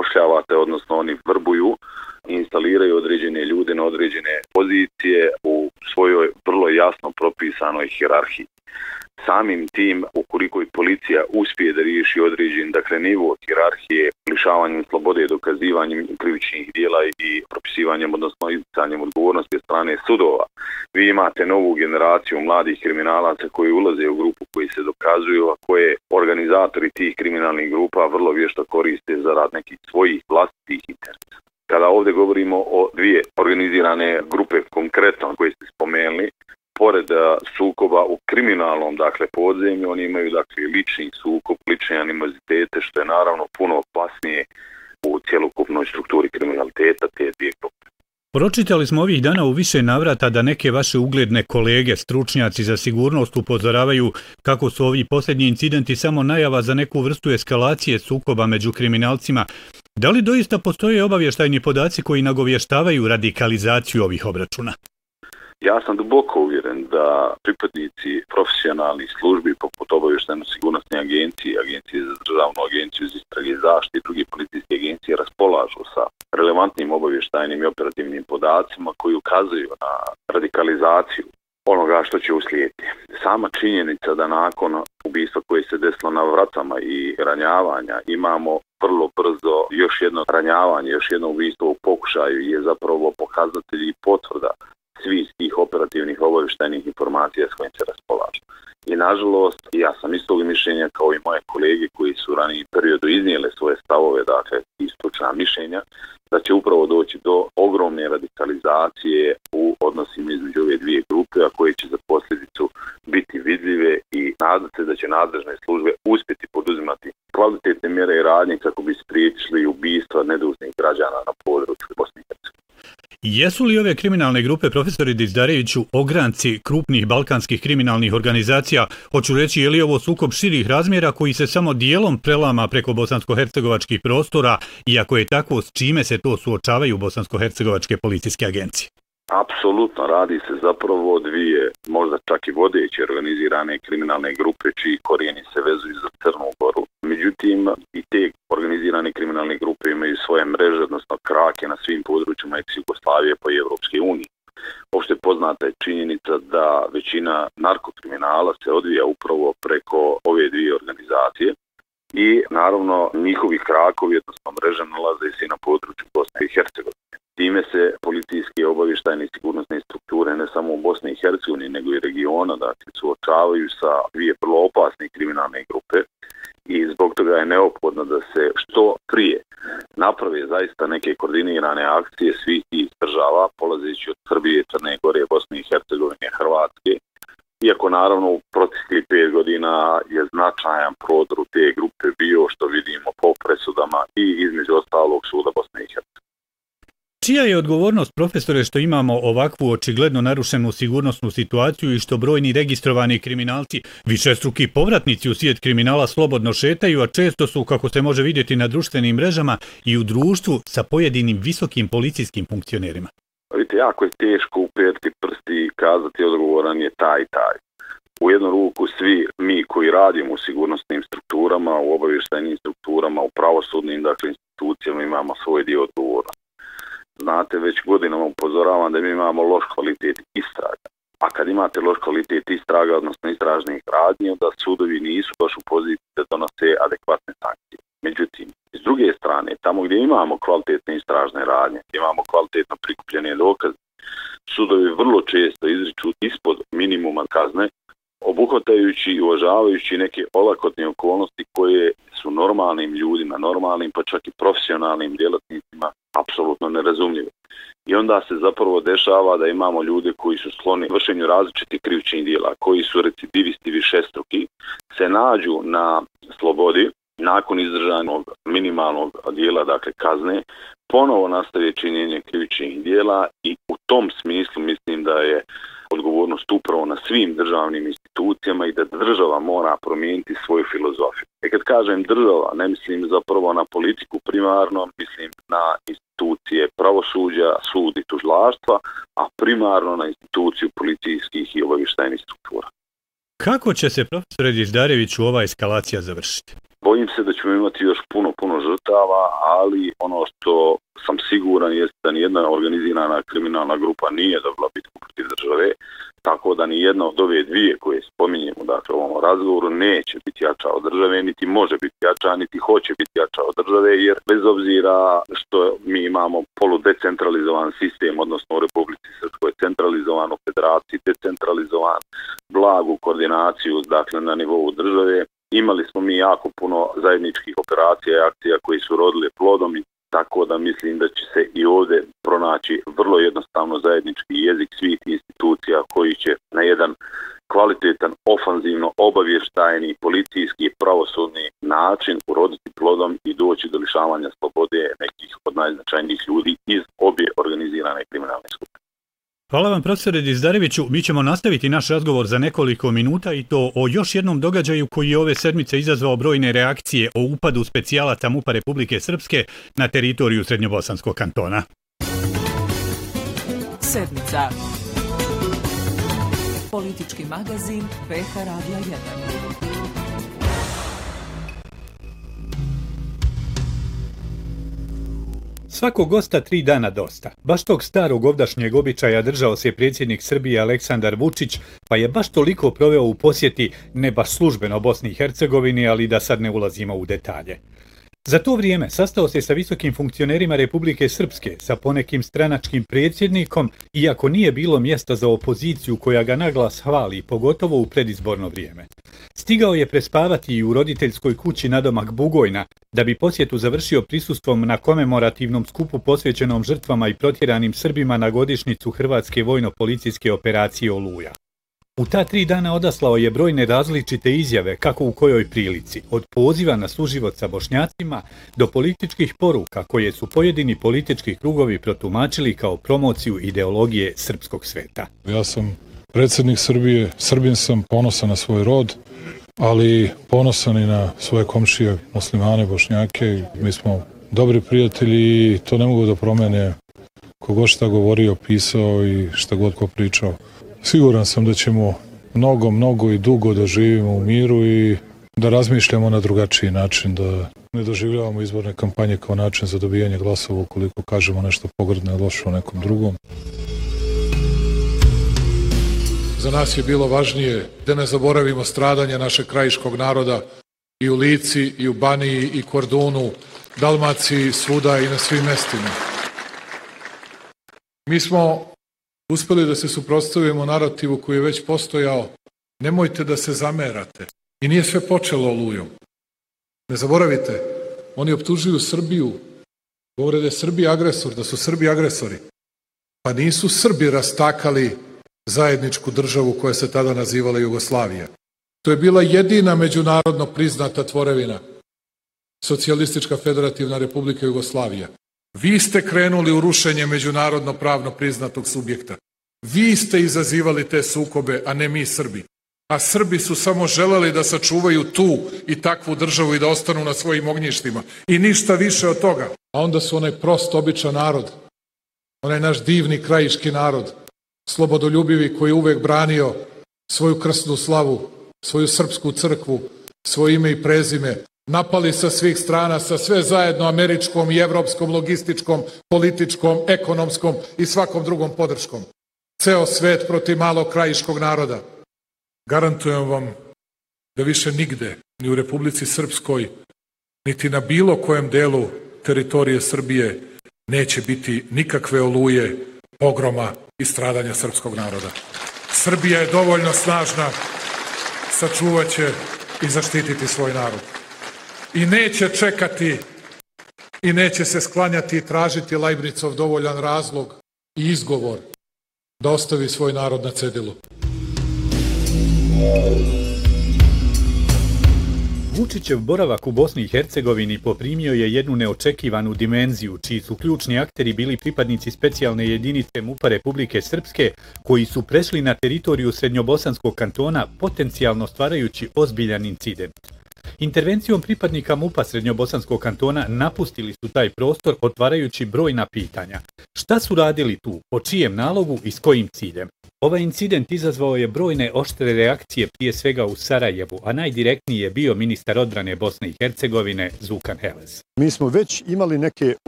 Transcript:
zapošljavate, odnosno oni vrbuju i instaliraju određene ljude na određene pozicije u svojoj vrlo jasno propisanoj hijerarhiji. Samim tim, ukoliko i policija uspije da riješi određen nivo hijerarhije, lišavanjem slobode, dokazivanjem krivičnih dijela i propisivanjem, odnosno izricanjem odgovornosti od strane sudova, vi imate novu generaciju mladih kriminalaca koji ulaze u grupu, koji se dokazuju, a koje organizatori tih kriminalnih grupa vrlo vješto koriste za rad nekih svojih vlastitih interesa. Kada ovdje govorimo o dvije organizirane grupe konkretno koje ste spomenuli, pored sukoba u kriminalnom podzemlju, oni imaju lični sukob, lične animozitete, što je naravno puno opasnije u cjelokupnoj strukturi kriminaliteta te dvije grupe. Pročitali smo ovih dana u više navrata da neke vaše ugledne kolege, stručnjaci za sigurnost upozoravaju kako su ovi posljednji incidenti samo najava za neku vrstu eskalacije sukoba među kriminalcima. Da li doista postoje obavještajni podaci koji nagovještavaju radikalizaciju ovih obračuna? Ja sam duboko uvjeren da pripadnici profesionalnih službi poput obavještajno-sigurnosne agencije, agencije za državnu agenciju za istrage i zaštitu i druge policijske agencije raspolažu sa relevantnim obavještajnim i operativnim podacima koji ukazuju na radikalizaciju onoga što će uslijediti. Sama činjenica da nakon ubistva koje se desilo na Vracama i ranjavanja imamo vrlo brzo još jedno ranjavanje, još jedno ubistvo u pokušaju je zapravo pokazatelj i potvrda svih tih operativnih obavještajnih informacija s kojim se raspolaže. I nažalost, ja sam istog mišljenja kao i moje kolege koji su raniji periodu iznijele svoje stavove, i stručna mišljenja, da će upravo doći do ogromne radikalizacije u odnosima između ove dvije grupe, a koje će za posljedicu biti vidljive i nadati se da će nadležne službe uspjeti poduzimati kvalitetne mjere i radnje kako bi spriječili ubistva nedužnih građana na području Bosne i Hercegovine. Jesu li ove kriminalne grupe, profesore Dizdareviću, ogranci krupnih balkanskih kriminalnih organizacija? Hoću reći, je li ovo sukob širih razmjera koji se samo dijelom prelama preko bosansko-hercegovačkih prostora, i ako je tako, s čime se to suočavaju bosansko-hercegovačke policijske agencije? Apsolutno, radi se zapravo dvije, možda čak i vodeće organizirane kriminalne grupe čiji korijeni se vezuju za Crnu Goru. Međutim, i te organizirane kriminalne grupe imaju svoje mreže, odnosno krake na svim područjima ex-Jugoslavije pa i Evropske unije. Opšte poznata je činjenica da većina narkokriminala se odvija upravo preko ove dvije organizacije i naravno njihovi krakovi, odnosno mreže, nalaze se i na području Bosne i Hercegovine. Time se policijske, obavještajne i sigurnosne strukture ne samo u Bosni i Hercegovini nego i regiona suočavaju sa dvije vrlo opasne kriminalne grupe i zbog toga je neophodno da se što prije naprave zaista neke koordinirane akcije svih tih država, polazeći od Srbije, Crne Gore, Bosne i Hercegovine, Hrvatske. Iako naravno u proteklih 5 godina je značajan prodor u te grupe bio, što vidimo po presudama i između ostalog suda Bosne i Hercegovine. Čija je odgovornost, profesore, što imamo ovakvu očigledno narušenu sigurnosnu situaciju i što brojni registrovani kriminalci, višestruki povratnici u svijet kriminala, slobodno šetaju, a često su, kako se može vidjeti na društvenim mrežama, i u društvu sa pojedinim visokim policijskim funkcionerima? Vidite, jako je teško uperti prsti i kazati odgovoran je taj. U jednu ruku svi mi koji radimo u sigurnosnim strukturama, u obavještajnim strukturama, u pravosudnim institucijama imamo svoj dio odgovornosti. Znate, već godinama upozoravam da mi imamo loš kvalitet istraga. A kad imate loš kvalitet istraga, odnosno istražnih radnji, onda sudovi nisu baš u poziciji da donose adekvatne sankcije. Međutim, s druge strane, tamo gdje imamo kvalitetne istražne radnje, imamo kvalitetno prikupljene dokaze, sudovi vrlo često izriču ispod minimuma kazne, obuhvatajući i uvažavajući neke olakotne okolnosti koje su normalnim ljudima, normalnim pa čak i profesionalnim djelatnicima apsolutno nerazumljive. I onda se zapravo dešava da imamo ljude koji su skloni vršenju različitih krivičnih djela, koji su recidivisti višestruki, se nađu na slobodi nakon izdržanog minimalnog dijela, kazne, ponovo nastaje činjenje krivičnih djela i u tom smislu mislim da je odgovornost upravo na svim državnim institucijama i da država mora promijeniti svoju filozofiju. Kad kažem država, ne mislim zapravo na politiku primarno, mislim na institucije pravosuđa, sud i tužilaštva, a primarno na instituciju policijskih i obavještajnih struktura. Kako će se, profesore Dizdareviću, ova eskalacija završiti? Bojim se da ćemo imati još puno žrtava, ali ono što sam siguran jest da nijedna organizirana kriminalna grupa nije dobila bitku protiv države, tako da nijedna od ove dvije koje spominjemo dakle, u ovom razgovoru neće biti jača od države, niti može biti jača, niti hoće biti jača od države, jer bez obzira što mi imamo poludecentralizovan sistem, odnosno u Republici Srpskoj centralizovan, u Federaciji decentralizovan, blagu koordinaciju dakle, na nivou države, imali smo mi jako puno zajedničkih operacija i akcija koji su rodile plodom i tako da mislim da će se i ovdje pronaći vrlo jednostavno zajednički jezik svih institucija koji će na jedan kvalitetan, ofanzivno, obavještajni, policijski i pravosudni način uroditi plodom i doći do lišavanja slobode nekih od najznačajnijih ljudi iz obje organizirane kriminalne skupine. Hvala vam, profesore Dizdareviću. Mi ćemo nastaviti naš razgovor za nekoliko minuta i to o još jednom događaju koji je ove sedmice izazvao brojne reakcije o upadu specijalaca MUP-a Republike Srpske na teritoriju Srednjobosanskog kantona. Sedmica. Politički magazin PH Radija 1. Svakog gosta 3 dana dosta. Baš tog starog ovdašnjeg običaja držao se predsjednik Srbije Aleksandar Vučić, pa je baš toliko proveo u posjeti, ne baš službeno Bosni i Hercegovini, ali da sad ne ulazimo u detalje. Za to vrijeme sastao se sa visokim funkcionerima Republike Srpske, sa ponekim stranačkim predsjednikom, iako nije bilo mjesta za opoziciju koja ga naglas hvali, pogotovo u predizborno vrijeme. Stigao je prespavati i u roditeljskoj kući nadomak Bugojna, da bi posjetu završio prisustvom na komemorativnom skupu posvećenom žrtvama i protjeranim Srbima na godišnjicu Hrvatske vojno-policijske operacije Oluja. U ta 3 dana odaslao je brojne različite izjave, kako u kojoj prilici, od poziva na suživot sa Bošnjacima do političkih poruka koje su pojedini politički krugovi protumačili kao promociju ideologije srpskog sveta. Ja sam predsjednik Srbije, Srbin sam, ponosan na svoj rod, ali ponosan i na svoje komšije, muslimane, Bošnjake. Mi smo dobri prijatelji i to ne mogu da promene kogo šta govorio, pisao i šta god ko pričao. Siguran sam da ćemo mnogo i dugo da živimo u miru i da razmišljamo na drugačiji način, da ne doživljavamo izborne kampanje kao način za dobijanje glasova ukoliko kažemo nešto pogrdno i loše o nekom drugom. Za nas je bilo važnije da ne zaboravimo stradanja našeg krajiškog naroda i u Lici, i u Baniji, i Kordunu, Dalmaciji, svuda i na svim mestima. Mi smo uspeli da se suprotstavimo narativu koji je već postojao. Nemojte da se zamerate. I nije sve počelo Olujom. Ne zaboravite, oni optužuju Srbiju, govore da je Srbija agresor, da su Srbi agresori. Pa nisu Srbi rastakali zajedničku državu koja se tada nazivala Jugoslavija. To je bila jedina međunarodno priznata tvorevina, Socijalistička federativna republika Jugoslavija. Vi ste krenuli u rušenje međunarodno pravno priznatog subjekta. Vi ste izazivali te sukobe, a ne mi Srbi. A Srbi su samo želeli da sačuvaju tu i takvu državu i da ostanu na svojim ognjištima. I ništa više od toga. A onda su onaj prost, običan narod, onaj naš divni krajiški narod, slobodoljubivi koji je uvek branio svoju krsnu slavu, svoju srpsku crkvu, svoje ime i prezime, napali sa svih strana, sa sve zajedno američkom i evropskom, logističkom, političkom, ekonomskom i svakom drugom podrškom. Ceo svet protiv malog krajiškog naroda. Garantujem vam da više nigde, ni u Republici Srpskoj, niti na bilo kojem delu teritorije Srbije neće biti nikakve oluje, pogroma i stradanja srpskog naroda. Srbija je dovoljno snažna, sačuvaće i zaštititi svoj narod. I neće čekati i neće se sklanjati i tražiti Lajbnicov dovoljan razlog i izgovor da ostavi svoj narod na cedilu. Vučićev boravak u Bosni i Hercegovini poprimio je jednu neočekivanu dimenziju, čiji su ključni akteri bili pripadnici specijalne jedinice MUP-a Republike Srpske, koji su prešli na teritoriju Srednjobosanskog kantona, potencijalno stvarajući ozbiljan incident. Intervencijom pripadnika MUP-a Srednjobosanskog kantona napustili su taj prostor otvarajući brojna pitanja. Šta su radili tu, po čijem nalogu i s kojim ciljem? Ovaj incident izazvao je brojne oštre reakcije prije svega u Sarajevu, a najdirektniji je bio ministar odbrane Bosne i Hercegovine Zukan Heles. Mi smo već imali neke